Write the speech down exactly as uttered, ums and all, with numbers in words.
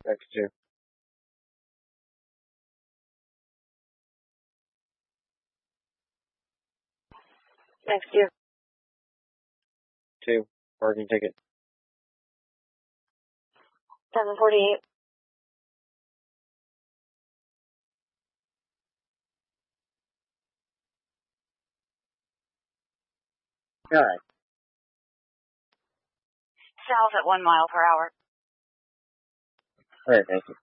Next two. Next two. Two. Parking ticket. seven forty-eight. All right. South at one mile per hour. All right, thank you.